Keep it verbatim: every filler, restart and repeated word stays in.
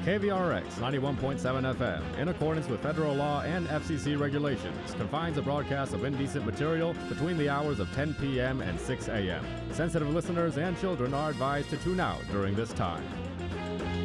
K V R X ninety-one point seven F M, in accordance with federal law and F C C regulations, confines a broadcast of indecent material between the hours of ten p.m. and six a.m. Sensitive listeners and children are advised to tune out during this time.